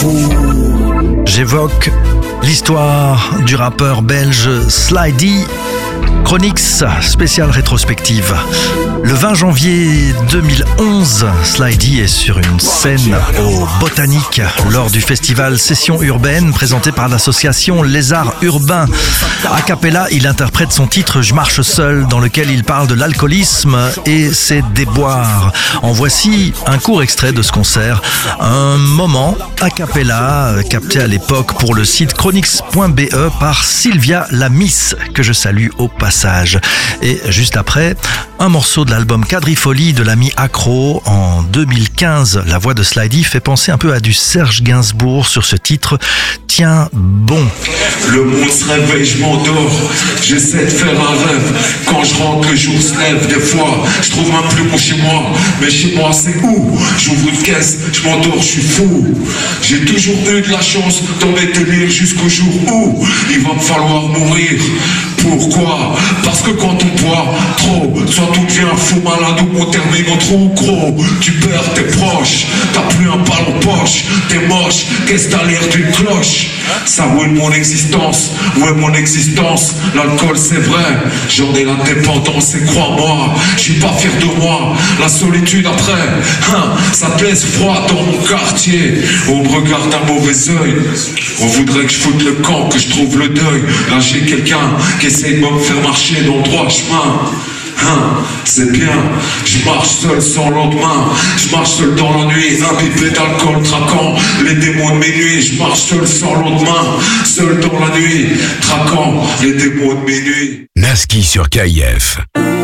J'évoque l'histoire du rappeur belge Sly-D. Chronix, spéciale rétrospective. Le 20 janvier 2011, Sly-D est sur une scène au Botanique lors du festival Session Urbaine présenté par l'association Lézard Urbain. A cappella, il interprète son titre « Je marche seul » dans lequel il parle de l'alcoolisme et ses déboires. En voici un court extrait de ce concert, un moment a cappella capté à l'époque pour le site chronix.be par Sylvia la Miss, que je salue au passage. Et juste après, un morceau de l'album Quadrifolie de l'ami Accro en 2015. La voix de Sly-D fait penser un peu à du Serge Gainsbourg sur ce titre. Tiens bon. Le monde se réveille, je m'endors. J'essaie de faire un rêve. Quand je rentre, le jour se lève. Des fois, je trouve un plus bon chez moi. Mais chez moi, c'est où? J'ouvre une caisse, je m'endors, je suis fou. J'ai toujours eu de la chance d'en tenir jusqu'au jour où il va me falloir mourir. Pourquoi? Parce que quand on boit trop, soit tu deviens fou malade ou on termine en trop gros. Tu perds tes proches, t'as plus un bal en poche. T'es moche, qu'est-ce que t'as l'air d'une cloche? Ça où est mon existence? Où est mon existence? L'alcool c'est vrai, j'en ai la dépendance et crois-moi, je suis pas fier de moi. La solitude après, ça te laisse froid dans mon quartier. On me regarde d'un mauvais œil. On voudrait que je foute le camp, que je trouve le deuil. Là j'ai quelqu'un qui essaye de me faire marcher dans le droit chemin. C'est bien, je marche seul sans lendemain. Je marche seul dans la nuit, imbibé d'alcool traquant les démons de mes nuits. Je marche seul sans lendemain, seul dans la nuit, traquant les démons de mes nuits. Naski sur KIF.